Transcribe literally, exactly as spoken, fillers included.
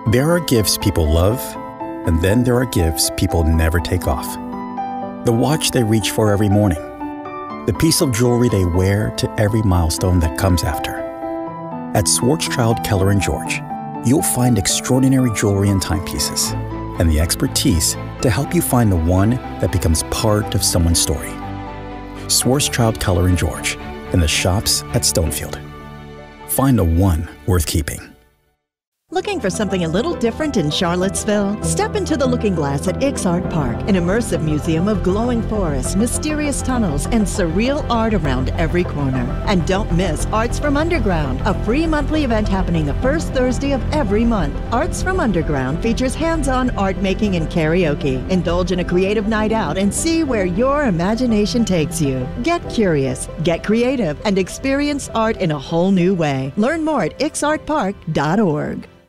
There are gifts people love, and then there are gifts people never take off. The watch they reach for every morning. The piece of jewelry they wear to every milestone that comes after. At Schwarzschild Keller and George, you'll find extraordinary jewelry and timepieces, and the expertise to help you find the one that becomes part of someone's story. Schwarzschild Keller and George, in the shops at Stonefield. Find the one worth keeping. Looking for something a little different in Charlottesville? Step into the Looking Glass at Ixart Park, an immersive museum of glowing forests, mysterious tunnels, and surreal art around every corner. And don't miss Arts from Underground, a free monthly event happening the first Thursday of every month. Arts from Underground features hands-on art making and karaoke. Indulge in a creative night out and see where your imagination takes you. Get curious, get creative, and experience art in a whole new way. Learn more at ixart park dot org.